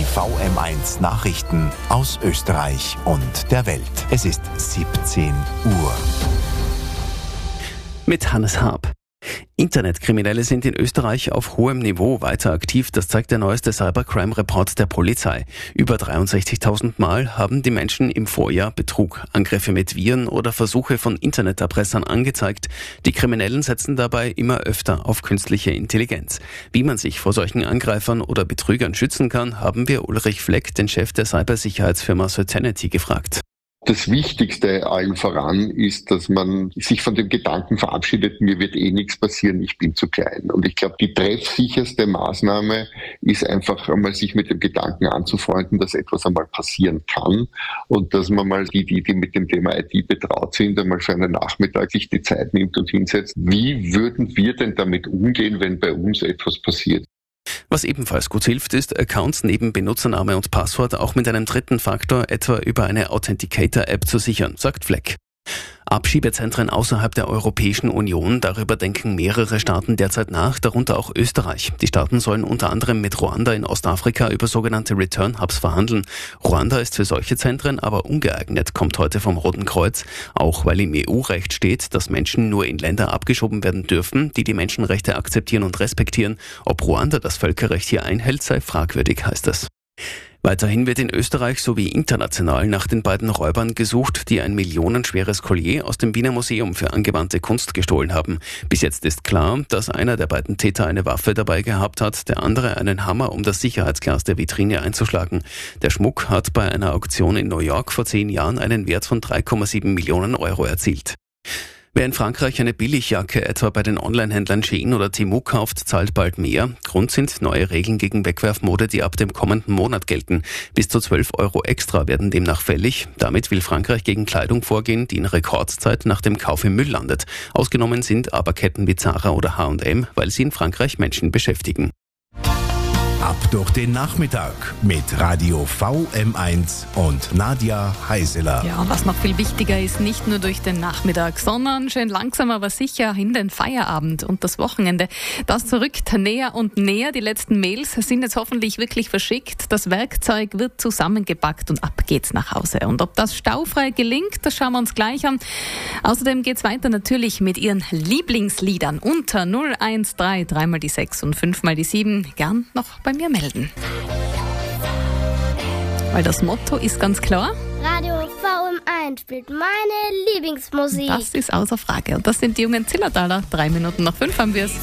VM1 Nachrichten aus Österreich und der Welt. Es ist 17 Uhr. Mit Hannes Haab. Internetkriminelle sind in Österreich auf hohem Niveau weiter aktiv, das zeigt der neueste Cybercrime-Report der Polizei. Über 63.000 Mal haben die Menschen im Vorjahr Betrug, Angriffe mit Viren oder Versuche von Interneterpressern angezeigt. Die Kriminellen setzen dabei immer öfter auf künstliche Intelligenz. Wie man sich vor solchen Angreifern oder Betrügern schützen kann, haben wir Ulrich Fleck, den Chef der Cybersicherheitsfirma Certainty, gefragt. Das Wichtigste allen voran ist, dass man sich von dem Gedanken verabschiedet, mir wird eh nichts passieren, ich bin zu klein. Und ich glaube, die treffsicherste Maßnahme ist einfach einmal sich mit dem Gedanken anzufreunden, dass etwas einmal passieren kann und dass man mal die mit dem Thema IT betraut sind, einmal für einen Nachmittag sich die Zeit nimmt und hinsetzt. Wie würden wir denn damit umgehen, wenn bei uns etwas passiert? Was ebenfalls gut hilft, ist, Accounts neben Benutzername und Passwort auch mit einem dritten Faktor, etwa über eine Authenticator-App, zu sichern, sagt Fleck. Abschiebezentren außerhalb der Europäischen Union, darüber denken mehrere Staaten derzeit nach, darunter auch Österreich. Die Staaten sollen unter anderem mit Ruanda in Ostafrika über sogenannte Return Hubs verhandeln. Ruanda ist für solche Zentren aber ungeeignet, kommt heute vom Roten Kreuz, auch weil im EU-Recht steht, dass Menschen nur in Länder abgeschoben werden dürfen, die die Menschenrechte akzeptieren und respektieren. Ob Ruanda das Völkerrecht hier einhält, sei fragwürdig, heißt es. Weiterhin wird in Österreich sowie international nach den beiden Räubern gesucht, die ein millionenschweres Collier aus dem Wiener Museum für angewandte Kunst gestohlen haben. Bis jetzt ist klar, dass einer der beiden Täter eine Waffe dabei gehabt hat, der andere einen Hammer, um das Sicherheitsglas der Vitrine einzuschlagen. Der Schmuck hat bei einer Auktion in New York vor 10 Jahren einen Wert von 3,7 Millionen Euro erzielt. Wer in Frankreich eine Billigjacke etwa bei den Onlinehändlern Shein oder Temu kauft, zahlt bald mehr. Grund sind neue Regeln gegen Wegwerfmode, die ab dem kommenden Monat gelten. Bis zu 12 Euro extra werden demnach fällig. Damit will Frankreich gegen Kleidung vorgehen, die in Rekordzeit nach dem Kauf im Müll landet. Ausgenommen sind aber Ketten wie Zara oder H&M, weil sie in Frankreich Menschen beschäftigen. Ab durch den Nachmittag mit Radio VM1 und Nadja Heiseler. Ja, was noch viel wichtiger ist, nicht nur durch den Nachmittag, sondern schön langsam, aber sicher in den Feierabend und das Wochenende. Das rückt näher und näher. Die letzten Mails sind jetzt hoffentlich wirklich verschickt. Das Werkzeug wird zusammengepackt und ab geht's nach Hause. Und ob das staufrei gelingt, das schauen wir uns gleich an. Außerdem geht's weiter natürlich mit Ihren Lieblingsliedern unter 013 3 mal die 6 und 5 mal die 7. Gern noch bei mir melden. Weil das Motto ist ganz klar: Radio VM1 spielt meine Lieblingsmusik. Das ist außer Frage. Und das sind die jungen Zillertaler. 3 Minuten nach 5 haben wir es.